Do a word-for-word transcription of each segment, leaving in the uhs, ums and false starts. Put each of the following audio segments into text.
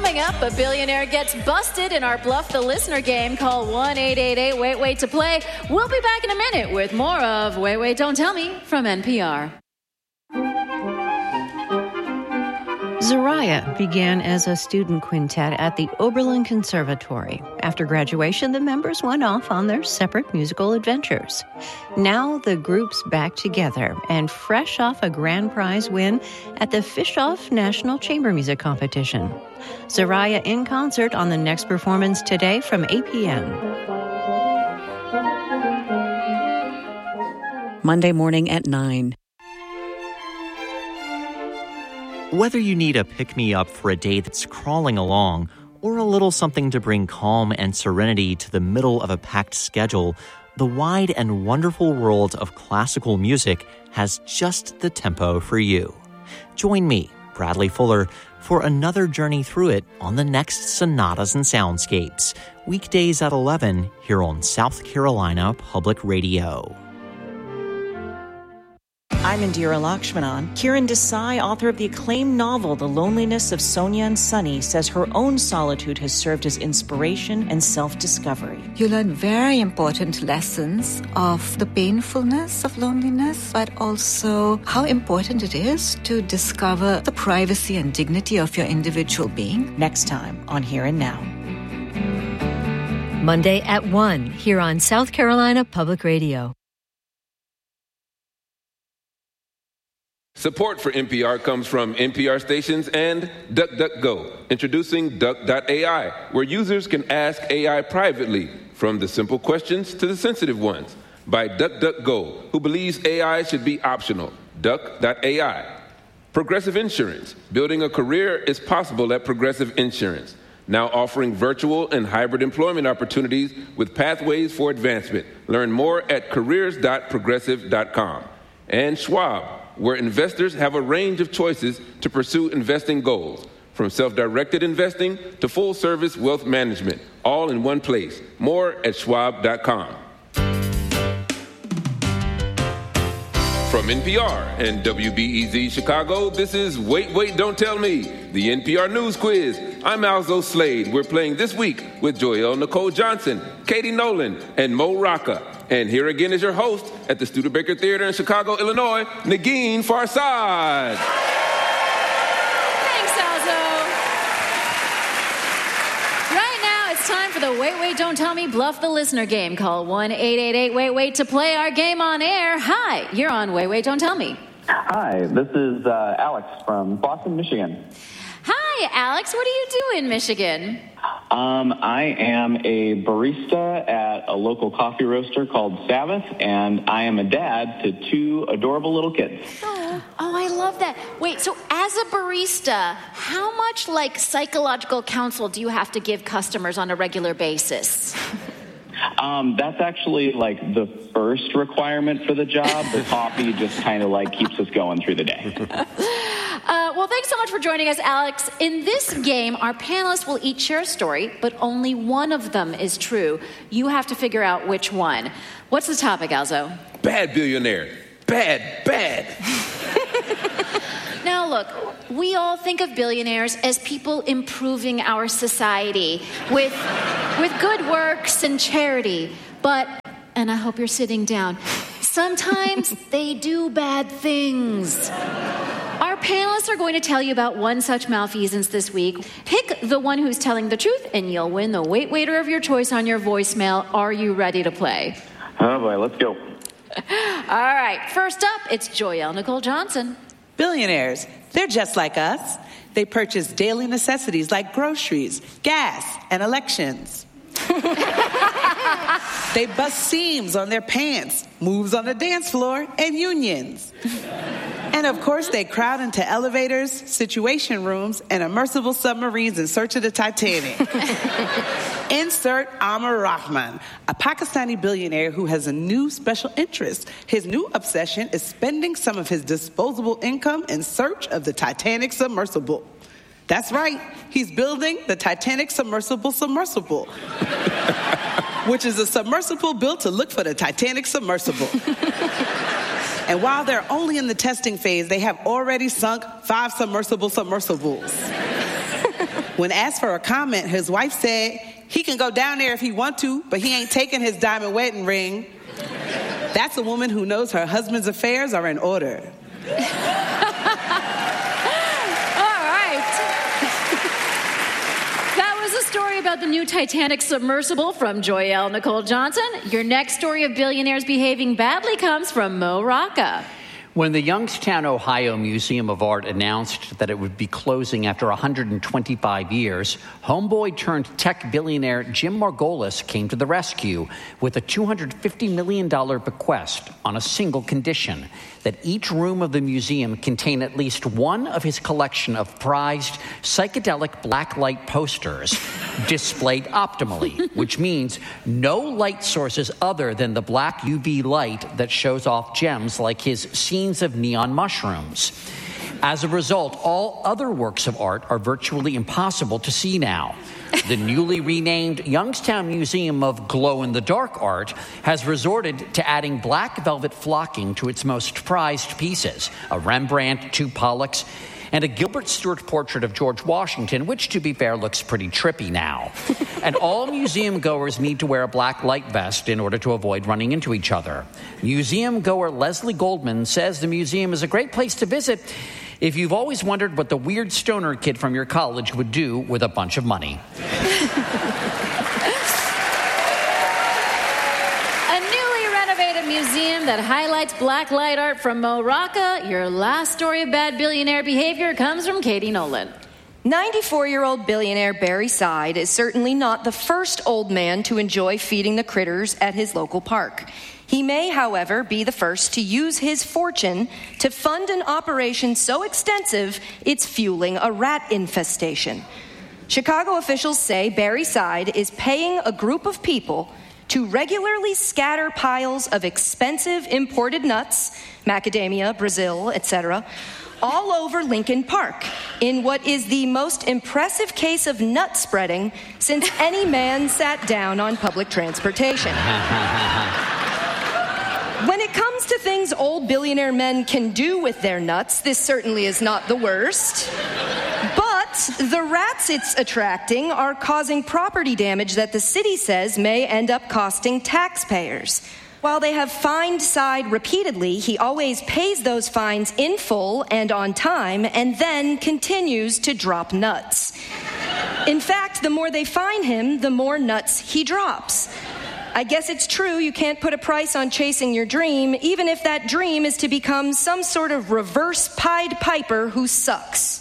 Coming up, a billionaire gets busted in our Bluff the Listener game. Call one eight eight eight wait wait to play. We'll be back in a minute with more of Wait, Wait, Don't Tell Me from N P R. Zariah began as a student quintet at the Oberlin Conservatory. After graduation, the members went off on their separate musical adventures. Now the group's back together and fresh off a grand prize win at the Fischoff National Chamber Music Competition. Zariah in concert on the next performance today from eight p.m. Monday morning at nine. Whether you need a pick-me-up for a day that's crawling along or a little something to bring calm and serenity to the middle of a packed schedule, the wide and wonderful world of classical music has just the tempo for you. Join me, Bradley Fuller, for another journey through it on the next Sonatas and Soundscapes, weekdays at eleven here on South Carolina Public Radio. I'm Indira Lakshmanan. Kiran Desai, author of the acclaimed novel The Loneliness of Sonia and Sunny, says her own solitude has served as inspiration and self-discovery. You learn very important lessons of the painfulness of loneliness, but also how important it is to discover the privacy and dignity of your individual being. Next time on Here and Now. Monday at one, here on South Carolina Public Radio. Support for N P R comes from N P R stations and DuckDuckGo, introducing Duck dot A I, where users can ask A I privately, from the simple questions to the sensitive ones, by DuckDuckGo, who believes A I should be optional. Duck dot A I. Progressive Insurance. Building a career is possible at Progressive Insurance, now offering virtual and hybrid employment opportunities with pathways for advancement. Learn more at careers dot progressive dot com. And Schwab, where investors have a range of choices to pursue investing goals, from self-directed investing to full-service wealth management, all in one place. More at schwab dot com. From N P R and W B E Z Chicago, this is Wait, Wait, Don't Tell Me, the N P R News Quiz. I'm Alzo Slade. We're playing this week with Joelle Nicole Johnson, Katie Nolan, and Mo Rocca. And here again is your host at the Studebaker Theater in Chicago, Illinois, Negin Farsad. Thanks, Alzo. Right now, it's time for the Wait, Wait, Don't Tell Me Bluff the Listener game. Call one eight eight eight wait wait to play our game on air. Hi, you're on Wait, Wait, Don't Tell Me. Hi, this is uh, Alex from Boston, Michigan. Hi, Alex. What do you do in Michigan? Um, I am a barista at a local coffee roaster called Sabbath, and I am a dad to two adorable little kids. Oh, oh, I love that. Wait, so as a barista, how much, like, psychological counsel do you have to give customers on a regular basis? Um, that's actually, like, the first requirement for the job. The coffee just kind of, like, keeps us going through the day. Uh, well, thanks so much for joining us, Alex. In this game, our panelists will each share a story, but only one of them is true. You have to figure out which one. What's the topic, Alzo? Bad billionaire. Bad, bad. Now, look, we all think of billionaires as people improving our society with, with good works and charity. But, and I hope you're sitting down, sometimes they do bad things. Our panelists are going to tell you about one such malfeasance this week. Pick the one who's telling the truth, and you'll win the Wait Waiter of your choice on your voicemail. Are you ready to play? Oh, boy, let's go. All right, first up, it's Joelle Nicole Johnson. Billionaires, they're just like us. They purchase daily necessities like groceries, gas, and elections. They bust seams on their pants, moves on the dance floor, and unions. And of course, they crowd into elevators, situation rooms, and immersible submarines in search of the Titanic. Insert Amar Rahman, a Pakistani billionaire who has a new special interest. His new obsession is spending some of his disposable income in search of the Titanic submersible. That's right, he's building the Titanic submersible submersible, which is a submersible built to look for the Titanic submersible. And while they're only in the testing phase, they have already sunk five submersible submersibles. When asked for a comment, his wife said, he can go down there if he want to, but he ain't taking his diamond wedding ring. That's a woman who knows her husband's affairs are in order. Story about the new Titanic submersible from Joyelle Nicole Johnson. Your next story of billionaires behaving badly comes from Mo Rocca. When the Youngstown, Ohio Museum of Art announced that it would be closing after one hundred twenty-five years, homeboy turned tech billionaire Jim Margolis came to the rescue with a two hundred fifty million dollars bequest on a single condition: that each room of the museum contain at least one of his collection of prized psychedelic black light posters displayed optimally, which means no light sources other than the black U V light that shows off gems like his scenes of neon mushrooms. As a result, all other works of art are virtually impossible to see now. The newly renamed Youngstown Museum of Glow-in-the-Dark Art has resorted to adding black velvet flocking to its most prized pieces: a Rembrandt, two Pollocks, and a Gilbert Stuart portrait of George Washington, which, to be fair, looks pretty trippy now. And all museum goers need to wear a black light vest in order to avoid running into each other. Museum goer Leslie Goldman says the museum is a great place to visit if you've always wondered what the weird stoner kid from your college would do with a bunch of money. Museum that highlights black light art from Mo Rocca. Your last story of bad billionaire behavior comes from Katie Nolan. ninety-four-year-old billionaire Barry Side is certainly not the first old man to enjoy feeding the critters at his local park. He may, however, be the first to use his fortune to fund an operation so extensive it's fueling a rat infestation. Chicago officials say Barry Side is paying a group of people to regularly scatter piles of expensive imported nuts, macadamia, Brazil, et cetera, all over Lincoln Park in what is the most impressive case of nut spreading since any man sat down on public transportation. When it comes to things old billionaire men can do with their nuts, this certainly is not the worst. But the rats it's attracting are causing property damage that the city says may end up costing taxpayers. While they have fined Side repeatedly, he always pays those fines in full and on time, and then continues to drop nuts. In fact, the more they fine him, the more nuts he drops. I guess it's true you can't put a price on chasing your dream, even if that dream is to become some sort of reverse Pied Piper who sucks.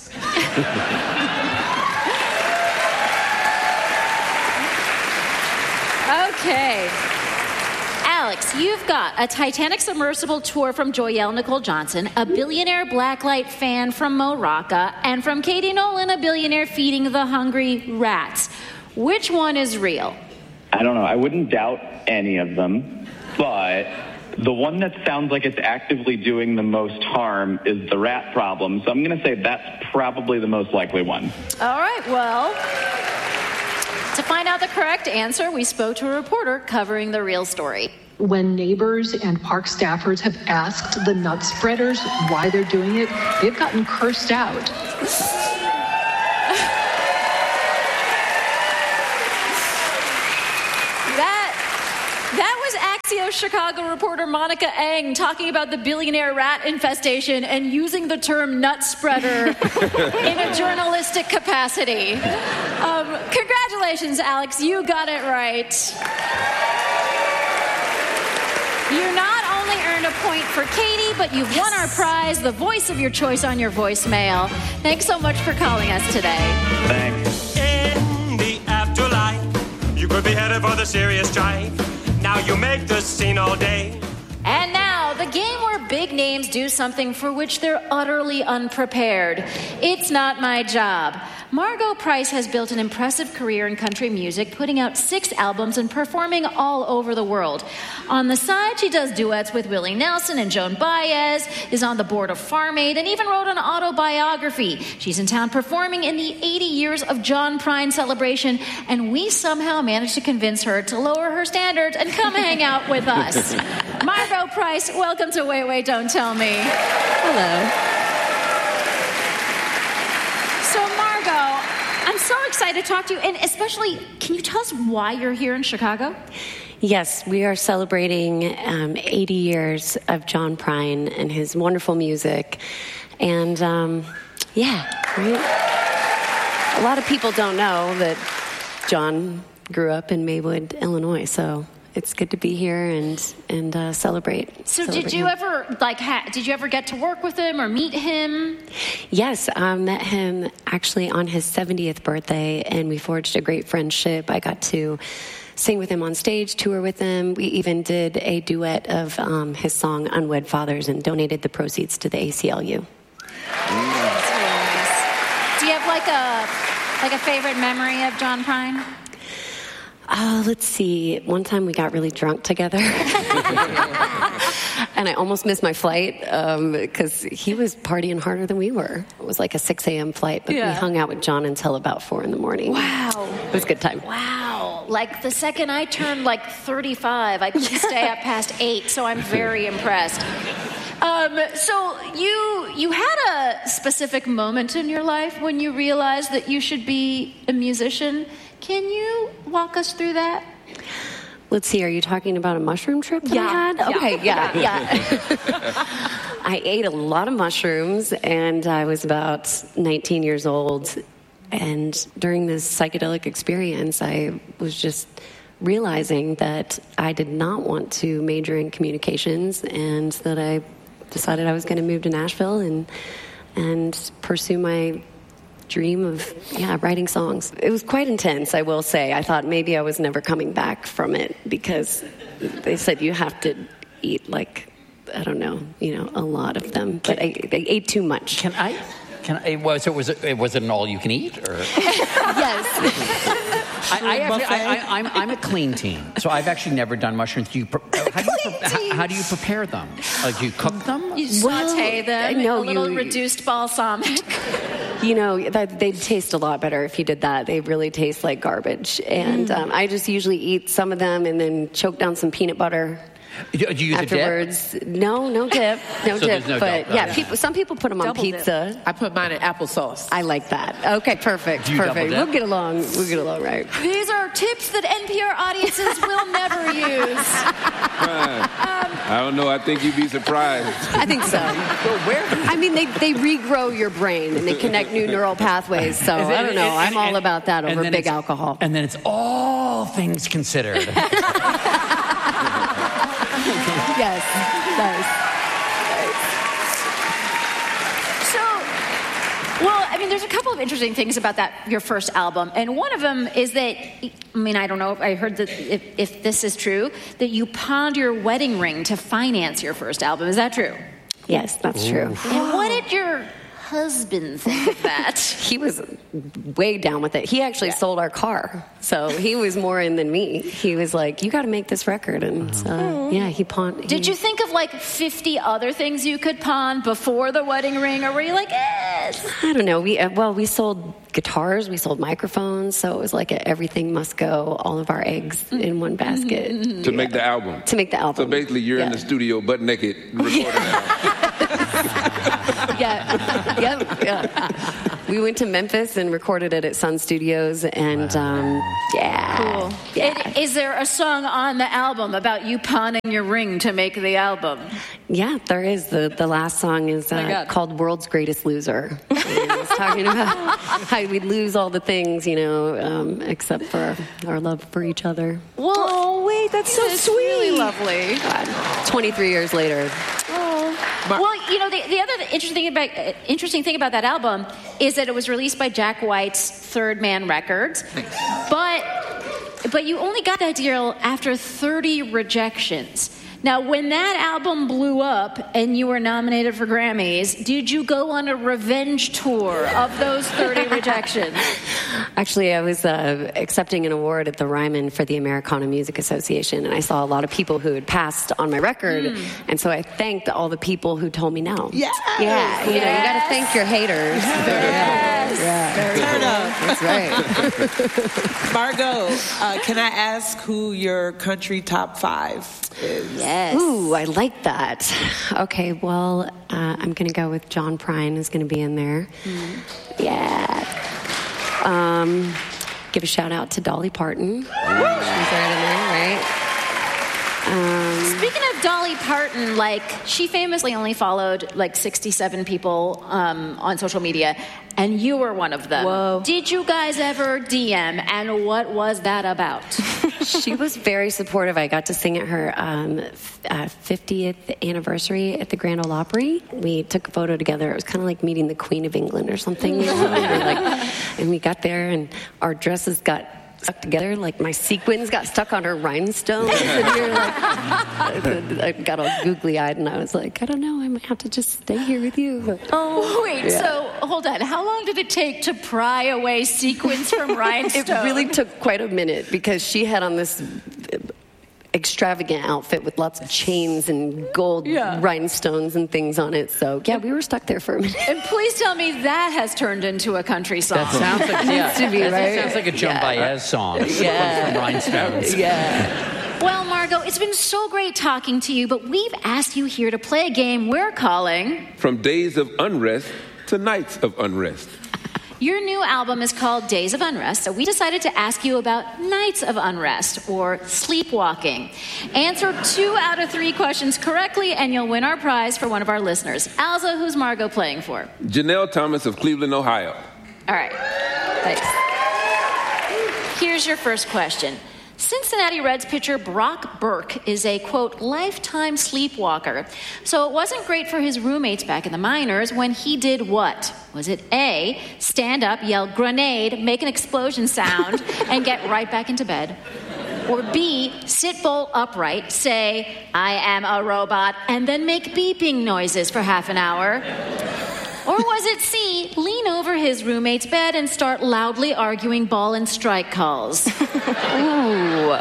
Okay. Alex, you've got a Titanic submersible tour from Joyelle Nicole Johnson, a billionaire blacklight fan from Mo Rocca, and from Katie Nolan, a billionaire feeding the hungry rats. Which one is real? I don't know. I wouldn't doubt any of them, but the one that sounds like it's actively doing the most harm is the rat problem. So I'm going to say that's probably the most likely one. All right, well, to find out the correct answer, we spoke to a reporter covering the real story. When neighbors and park staffers have asked the nut spreaders why they're doing it, they've gotten cursed out. Axios Chicago reporter Monica Eng talking about the billionaire rat infestation and using the term nut spreader in a journalistic capacity. Um, congratulations, Alex. You got it right. You not only earned a point for Katie, but you've yes. won our prize, the voice of your choice on your voicemail. Thanks so much for calling us today. Thanks. In the afterlife, you could be headed for the serious strife. Now you make the scene all day. And now, the game where big names do something for which they're utterly unprepared. It's Not My Job. Margo Price has built an impressive career in country music, putting out six albums and performing all over the world. On the side, she does duets with Willie Nelson and Joan Baez, is on the board of Farm Aid, and even wrote an autobiography. She's in town performing in the eighty years of John Prine celebration, and we somehow managed to convince her to lower her standards and come hang out with us. Margo Price, welcome to Wait, Wait, Don't Tell Me. Hello. So, Margo, I'm so excited to talk to you, and especially, can you tell us why you're here in Chicago? Yes, we are celebrating um, eighty years of John Prine and his wonderful music. And, um, yeah, right? A lot of people don't know that John grew up in Maywood, Illinois, so it's good to be here and and uh, celebrate. So celebrate did you him. ever, like, ha- did you ever get to work with him or meet him? Yes, I met him actually on his seventieth birthday, and we forged a great friendship. I got to sing with him on stage, tour with him. We even did a duet of um, his song Unwed Fathers and donated the proceeds to the A C L U. That's really nice. Do you have like a like a favorite memory of John Prine? Uh, let's see. One time we got really drunk together. And I almost missed my flight because um, he was partying harder than we were. It was like a six a.m. flight, but Yeah. we hung out with John until about four in the morning. Wow. It was a good time. Wow. Like the second I turned like thirty-five, I couldn't stay up past eight, so I'm very impressed. Um, so you you had a specific moment in your life when you realized that you should be a musician. Can you walk us through that? Let's see, are you talking about a mushroom trip that Yeah. I had? Yeah. Okay, yeah, yeah. I ate a lot of mushrooms, and I was about nineteen years old. And during this psychedelic experience, I was just realizing that I did not want to major in communications, and that I decided I was going to move to Nashville and and pursue my dream of yeah writing songs. It was quite intense, I will say. I thought maybe I was never coming back from it because they said you have to eat like I don't know, you know, a lot of them. But I, I ate too much. Can I? Can I? Was it was it was it an all you can eat or? Yes. I, I actually, I, I, I'm I'm a clean teen, so I've actually never done mushrooms. Do you? Pre- how, do you pre- how, how do you prepare them? Like, do you cook them? You saute them no, a little you- reduced balsamic. You know, that, they'd taste a lot better if you did that. They really taste like garbage. And Mm. um, I just usually eat some of them and then choke down some peanut butter. Do do you use afterwards. No, no dip, no So dip. there's no but dip, yeah, okay. people. Some people put them on Double dip. pizza. I put mine in applesauce. I like that. Okay, perfect, Do you double perfect. dip? We'll get along. We'll get along, right? These are tips that N P R audiences will never use. I don't know. I think you'd be surprised. I think so. Where? I mean, they, they regrow your brain and they connect new neural pathways. So Is it- I don't know. and- I'm all and- about that and over then big it's- alcohol. And then it's all things considered. Yes, nice. So, well, I mean, there's a couple of interesting things about that, your first album. And one of them is that, I mean, I don't know if I heard that if, if this is true, that you pawned your wedding ring to finance your first album. Is that true? Yes, that's true. And what did your husband think of that? He was way down with it. He actually sold our car, so he was more in than me. He was like, "You got to make this record," and uh, yeah, he pawned. Did you think of like fifty other things you could pawn before the wedding ring, or were you like, eh? I don't know. We uh, well, we sold guitars, we sold microphones, so it was like a, everything must go, all of our eggs in one basket To make the album. to make the album. So basically, you're in Yeah. the studio butt naked recording it. yeah, yep, yeah. We went to Memphis and recorded it at Sun Studios, and um, yeah, Cool. yeah, And is there a song on the album about you pawning your ring to make the album? yeah. There is the the last song is Oh my uh, God. called "World's Greatest Loser." And it's talking about how we'd lose all the things, you know, um, except for our love for each other. Well, Oh, wait, that's so it's sweet. really lovely. God, twenty-three years later. Well, you know, the, the other interesting thing about uh, interesting thing about that album is that it was released by Jack White's Third Man Records, but but you only got that deal after thirty rejections. Now, when that album blew up and you were nominated for Grammys, did you go on a revenge tour of those thirty rejections? Actually, I was uh, accepting an award at the Ryman for the Americana Music Association, and I saw a lot of people who had passed on my record, Mm. and so I thanked all the people who told me no. Yes. Yeah, you know, you got to Yes. thank your haters. Yes. Yeah, Turn up. that's right. Margot, uh, can I ask who your country top five is? Yes. Ooh, I like that. Okay, well, uh, I'm going to go with John Prine is going to be in there. Mm. Yeah. Um, give a shout out to Dolly Parton. She's right in there, right? Um, Speaking of Dolly Parton, like, she famously only followed like sixty-seven people um, on social media, and you were one of them. Whoa. Did you guys ever D M, and what was that about? She was very supportive. I got to sing at her um, f- uh, fiftieth anniversary at the Grand Ole Opry. We took a photo together. It was kind of like meeting the Queen of England or something. You know? And, we're like, and we got there, and our dresses got stuck together. Like, my sequins got stuck on her rhinestones. And we were like, I got all googly-eyed, and I was like, I don't know. I might have to just stay here with you. But, Oh, wait, yeah. so hold on. How long did it take to pry away sequins from rhinestones? It really took quite a minute because she had on this extravagant outfit with lots of chains and gold Yeah. rhinestones and things on it. So, yeah, we were stuck there for a minute. And please tell me that has turned into a country song. That sounds like, yeah, Needs to be, that right? sounds like a Joan Yeah. Baez song. Yeah. From Rhinestones. Yeah. Well, Margot, it's been so great talking to you, but we've asked you here to play a game we're calling... From days of unrest to nights of unrest. Your new album is called Days of Unrest, so we decided to ask you about nights of unrest, or sleepwalking. Answer two out of three questions correctly, and you'll win our prize for one of our listeners. Alza, who's Margot playing for? Janelle Thomas of Cleveland, Ohio. All right, thanks. Here's your first question. Cincinnati Reds pitcher Brock Burke is a, quote, lifetime sleepwalker. So it wasn't great for his roommates back in the minors when he did what? Was it A, stand up, yell grenade, make an explosion sound, and get right back into bed? Or B, sit bolt upright, say, I am a robot, and then make beeping noises for half an hour? Or was it C, lean over his roommate's bed and start loudly arguing ball and strike calls? Ooh.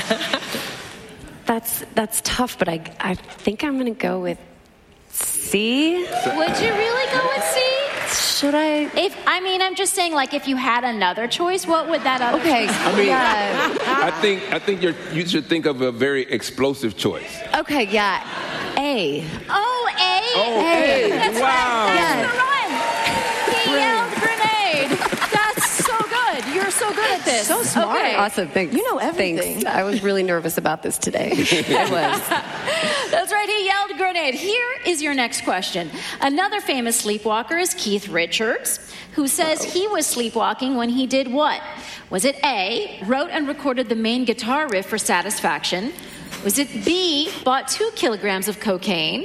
That's that's tough, but I, I think I'm going to go with C. Would you really go with C? Should I? If I mean, I'm just saying, like, if you had another choice, what would that other Okay. choice I mean, Yeah. I think I think you're, you should think of a very explosive choice. Okay, yeah. A. Oh, A? Oh, A. That's Wow. right. That's Yes. the run. He yelled grenade. That's so good. You're so good at this. So smart. Okay. Awesome. Thanks. You know everything. Thanks. I was really nervous about this today. I was. That's right, he yelled grenade. Here is your next question. Another famous sleepwalker is Keith Richards, who says he was sleepwalking when he did what? Was it A, wrote and recorded the main guitar riff for Satisfaction? Was it B, bought two kilograms of cocaine?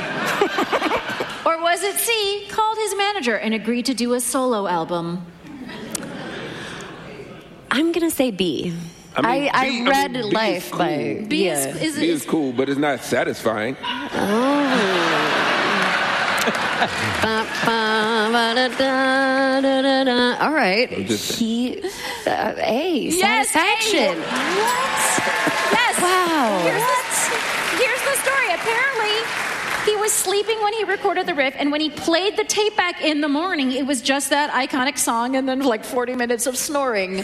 Or was it C, called his manager and agreed to do a solo album? I'm going to say B. I mean, I, B- I I mean, read B is Life cool. by... B yeah. is, is, B is cool, but it's not satisfying. Ba, ba, ba, da, da, da, da, da. All right. just- He... Uh, A. Yes, Satisfaction. A. What? Yes. Wow. Here's the, here's the story. Apparently, he was sleeping when he recorded the riff, and when he played the tape back in the morning, it was just that iconic song and then like forty minutes of snoring.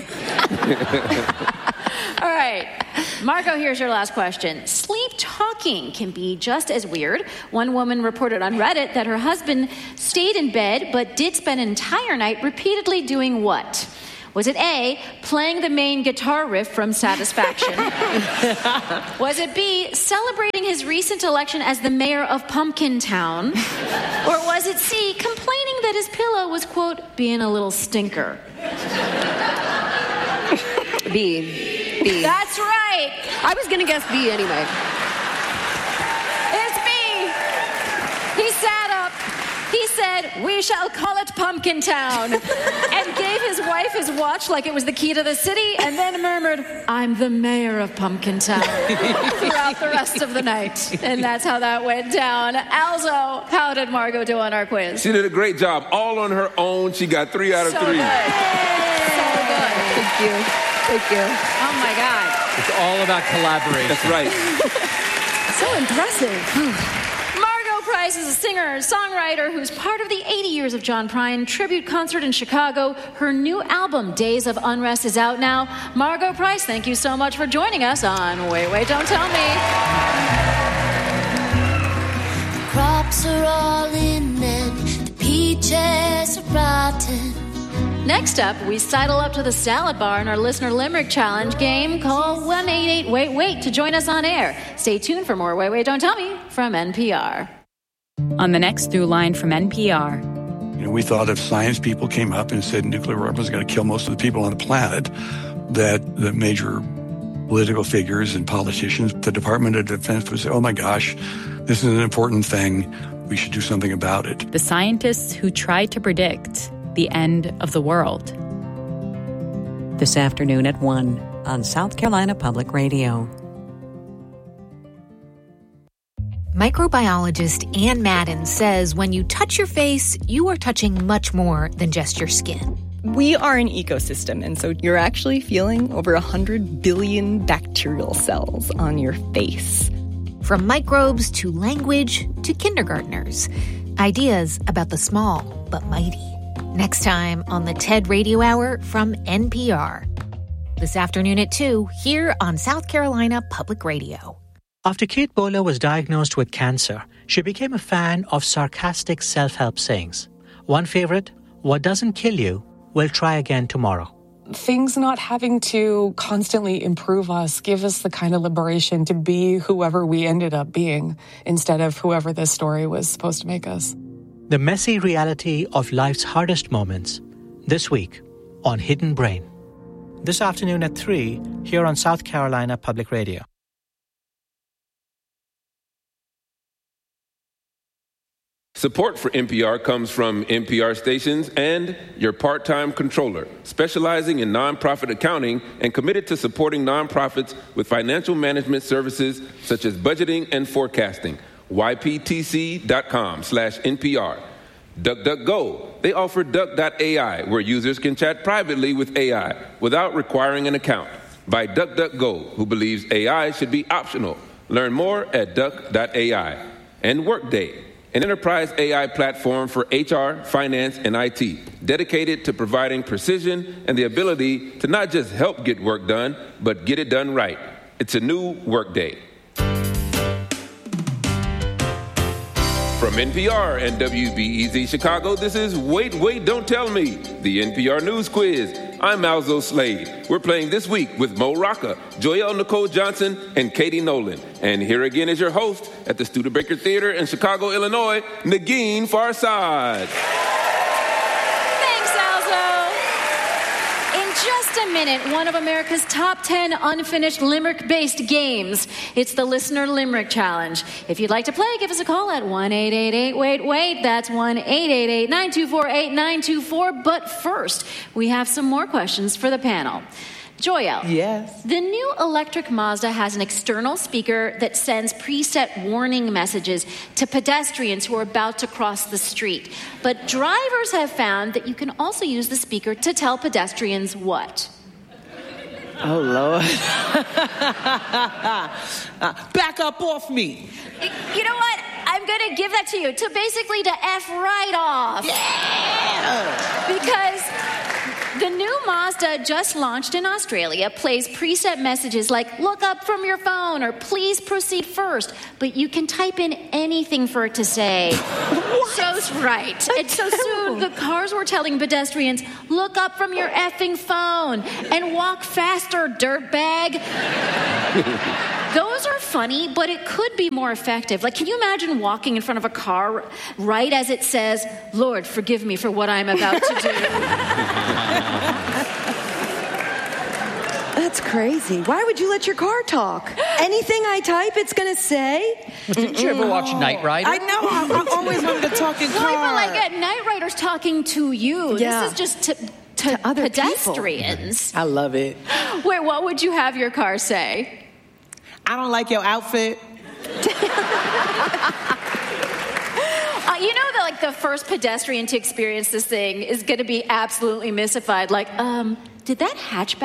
All right. Margot, here's your last question. Sleep talking can be just as weird. One woman reported on Reddit that her husband stayed in bed but did spend an entire night repeatedly doing what? Was it A, playing the main guitar riff from Satisfaction? Was it B, celebrating his recent election as the mayor of Pumpkin Town? Or was it C, complaining that his pillow was, quote, being a little stinker? B. B. That's right. I was going to guess B anyway. It's B. He sat up. He said, we shall call it Pumpkin Town, and gave his wife his watch like it was the key to the city, and then murmured, I'm the mayor of Pumpkin Town, throughout the rest of the night. And that's how that went down. Alzo, how did Margot do on our quiz? She did a great job. All on her own. She got three out of So three. good. So good. Thank you. Thank you. Oh, my God. It's all about collaboration. That's right. So impressive. Margot Price is a singer, songwriter who's part of the eighty years of John Prine tribute concert in Chicago. Her new album, Days of Unrest, is out now. Margot Price, thank you so much for joining us on Wait, Wait, Don't Tell Me. Crops are all in and the peaches are rotten. Next up, we sidle up to the salad bar in our Listener Limerick Challenge game. Call one eight eight wait wait to join us on air. Stay tuned for more Wait Wait Don't Tell Me from N P R. On the next Through Line from N P R. You know, we thought if science people came up and said nuclear weapons are going to kill most of the people on the planet, that the major political figures and politicians, the Department of Defense would say, oh my gosh, this is an important thing. We should do something about it. The scientists who tried to predict the end of the world. This afternoon at one on South Carolina Public Radio. Microbiologist Ann Madden says when you touch your face, you are touching much more than just your skin. We are an ecosystem, and so you're actually feeling over one hundred billion bacterial cells on your face. From microbes to language to kindergartners. Ideas about the small but mighty. Next time on the TED Radio Hour from N P R. This afternoon at two, here on South Carolina Public Radio. After Kate Bowler was diagnosed with cancer, she became a fan of sarcastic self-help sayings. One favorite, what doesn't kill you will try again tomorrow. Things not having to constantly improve us give us the kind of liberation to be whoever we ended up being instead of whoever this story was supposed to make us. The messy reality of life's hardest moments, this week on Hidden Brain. This afternoon at three, here on South Carolina Public Radio. Support for N P R comes from N P R stations and your part-time controller, specializing in nonprofit accounting and committed to supporting nonprofits with financial management services such as budgeting and forecasting. Y P T C dot com slash N P R. DuckDuckGo. They offer Duck dot A I, where users can chat privately with A I without requiring an account. By DuckDuckGo, who believes A I should be optional. Learn more at Duck dot A I. And Workday, an enterprise A I platform for H R, finance, and I T, dedicated to providing precision and the ability to not just help get work done, but get it done right. It's a new Workday. From N P R and W B E Z Chicago, this is Wait, Wait, Don't Tell Me, the N P R News Quiz. I'm Malzo Slade. We're playing this week with Mo Rocca, Joyelle Nicole Johnson, and Katie Nolan. And here again is your host at the Studebaker Theater in Chicago, Illinois, Negin Farsad. Thanks, Alzo. In just a minute, one of America's top ten unfinished limerick-based games. It's the Listener Limerick Challenge. If you'd like to play, give us a call at one eight eight eight wait wait. That's one eight eight eight nine two four eight nine two four. But first, we have some more questions for the panel. Joyelle. Yes. The new electric Mazda has an external speaker that sends preset warning messages to pedestrians who are about to cross the street. But drivers have found that you can also use the speaker to tell pedestrians what? Oh, Lord. uh, back up off me. You know what? I'm going to give that to you. To basically to F right off. Yeah! Because the new Mazda just launched in Australia plays preset messages like, look up from your phone, or please proceed first. But you can type in anything for it to say. What? So's right. That's and so soon, the cars were telling pedestrians, look up from your effing phone and walk faster, dirtbag. Those are funny, but it could be more effective. Like, can you imagine walking in front of a car right as it says, Lord, forgive me for what I'm about to do? That's crazy. Why would you let your car talk? Anything I type, it's going to say? Didn't you ever watch Knight Rider? I know. I, I always wanted to talk in car. Well, but like at Knight Rider's talking to you. Yeah. This is just to, to, to other pedestrians. I love it. Wait, what would you have your car say? I don't like your outfit. Uh, you know that like the first pedestrian to experience this thing is going to be absolutely mystified. Like, um, did that hatchback